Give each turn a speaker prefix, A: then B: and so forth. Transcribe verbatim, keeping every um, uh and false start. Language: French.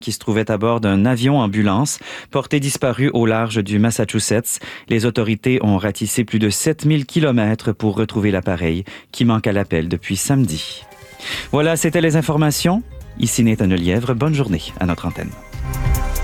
A: qui se trouvait à bord d'un avion-ambulance porté disparu au large du Massachusetts. Les autorités ont ratissé plus de sept mille kilomètres pour retrouver l'appareil qui manque à l'appel depuis samedi. Voilà, c'était les informations. Ici Nathan Lièvre. Bonne journée à notre antenne.